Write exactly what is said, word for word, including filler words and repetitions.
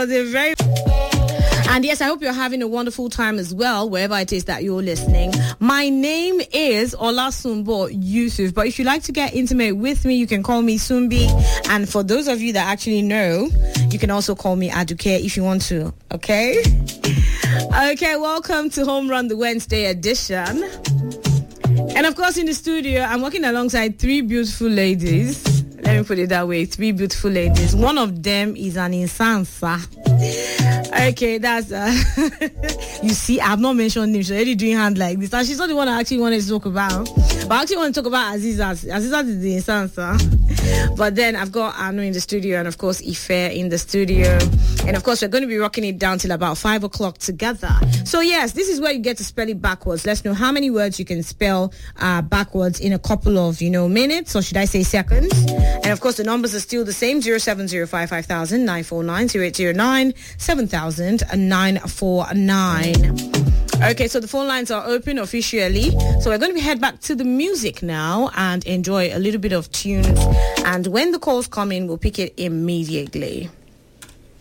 They're very... And yes, I hope you're having a wonderful time as well, wherever it is that you're listening. My name is Olasumbo Yusuf, but if you'd like to get intimate with me, you can call me Sumbi. And for those of you that actually know, you can also call me Aduke if you want to, okay? Okay, welcome to Home Run, the Wednesday edition. And of course, in the studio, I'm working alongside three beautiful ladies. Let me put it that way, three beautiful ladies. One of them is an insansa. Okay, that's uh, you see, I've not mentioned him. She's already doing hand like this, and she's not the one I actually wanted to talk about. But I actually want to talk about Azizat. Azizat is the insansa. But then I've got Anu in the studio, and of course Ife in the studio, and of course we're going to be rocking it down till about five o'clock together. So yes, this is where you get to spell it backwards. Let's know how many words you can spell uh, backwards in a couple of you know minutes, or should I say seconds? And of course the numbers are still the same: zero seven zero five five thousand nine four nine zero eight zero nine seven thousand nine four nine. Okay, so the phone lines are open officially. So we're going to head back to the music now and enjoy a little bit of tunes. And when the calls come in, we'll pick it immediately.